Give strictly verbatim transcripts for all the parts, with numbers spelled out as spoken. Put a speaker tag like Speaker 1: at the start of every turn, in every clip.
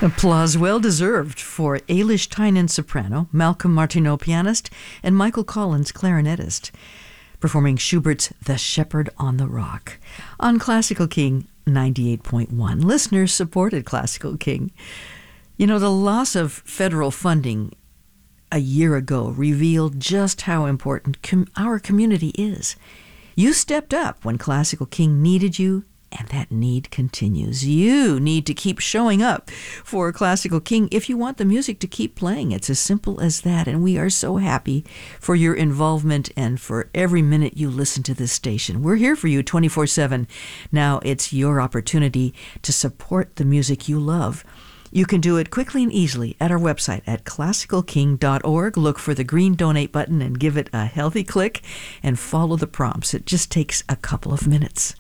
Speaker 1: Applause well deserved for Ailish Tynan, soprano, Malcolm Martineau, pianist, and Michael Collins, clarinetist, performing Schubert's The Shepherd on the Rock on Classical King ninety-eight point one. Listeners supported Classical King. You know, the loss of federal funding a year ago revealed just how important com- our community is. You stepped up when Classical King needed you, and that need continues. You need to keep showing up for Classical King if you want the music to keep playing. It's as simple as that, and we are so happy for your involvement and for every minute you listen to this station. We're here for you twenty-four seven. Now it's your opportunity to support the music you love. You can do it quickly and easily at our website at classical king dot org. Look for the green donate button and give it a healthy click and follow the prompts. It just takes a couple of minutes.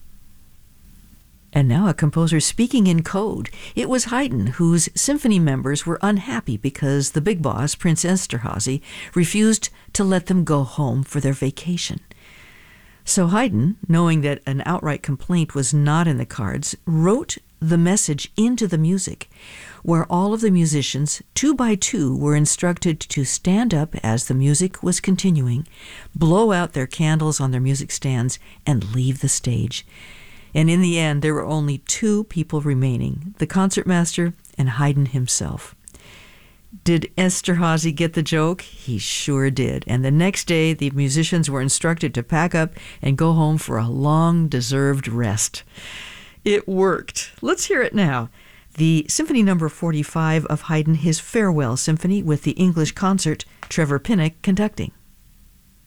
Speaker 1: And now a composer speaking in code. It was Haydn, whose symphony members were unhappy because the big boss, Prince Esterhazy, refused to let them go home for their vacation. So Haydn, knowing that an outright complaint was not in the cards, wrote the message into the music, where all of the musicians, two by two, were instructed to stand up as the music was continuing, blow out their candles on their music stands, and leave the stage. And in the end, there were only two people remaining, the concertmaster and Haydn himself. Did Esterhazy get the joke? He sure did. And the next day, the musicians were instructed to pack up and go home for a long-deserved rest. It worked. Let's hear it now. The Symphony Number forty-five of Haydn, his Farewell Symphony, with the English Concert, Trevor Pinnock conducting.